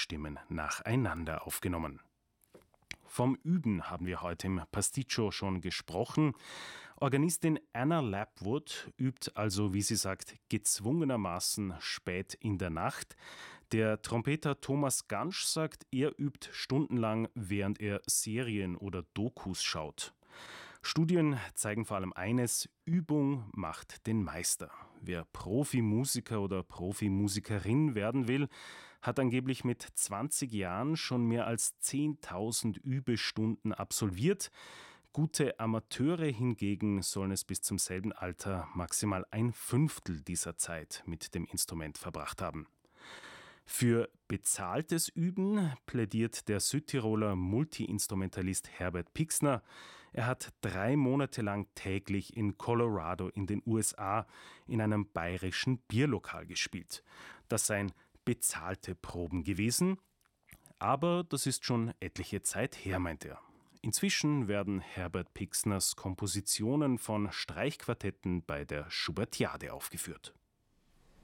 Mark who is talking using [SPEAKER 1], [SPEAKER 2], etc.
[SPEAKER 1] Stimmen nacheinander aufgenommen. Vom Üben haben wir heute im Pasticcio schon gesprochen. Organistin Anna Lapwood übt also, wie sie sagt, gezwungenermaßen spät in der Nacht. Der Trompeter Thomas Gansch sagt, er übt stundenlang, während er Serien oder Dokus schaut. Studien zeigen vor allem eines: Übung macht den Meister. Wer Profimusiker oder Profimusikerin werden will, hat angeblich mit 20 Jahren schon mehr als 10.000 Übestunden absolviert. Gute Amateure hingegen sollen es bis zum selben Alter maximal 1/5 dieser Zeit mit dem Instrument verbracht haben. Für bezahltes Üben plädiert der Südtiroler Multiinstrumentalist Herbert Pixner. Er hat 3 Monate lang täglich in Colorado in den USA in einem bayerischen Bierlokal gespielt. Das seien bezahlte Proben gewesen, aber das ist schon etliche Zeit her, meint er. Inzwischen werden Herbert Pixners Kompositionen von Streichquartetten bei der Schubertiade aufgeführt.